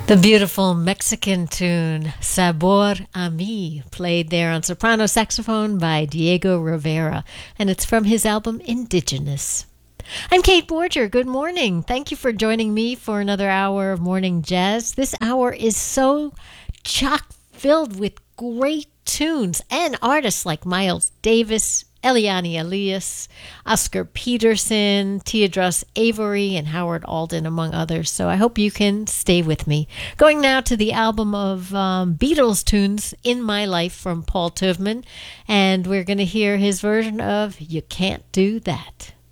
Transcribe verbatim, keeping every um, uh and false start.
The beautiful Mexican tune Sabor a Mi, played there on soprano saxophone by Diego Rivera, and it's from his album Indigenous. I'm Kate Borger. Good morning. Thank you for joining me for another hour of morning jazz. This hour is so chock filled with great tunes and artists like Miles Davis, Eliane Elias, Oscar Peterson, Teodros Avery, and Howard Alden, among others. So I hope you can stay with me. Going now to the album of um, Beatles tunes, In My Life, from Paul Tuvman. And we're going to hear his version of You Can't Do That.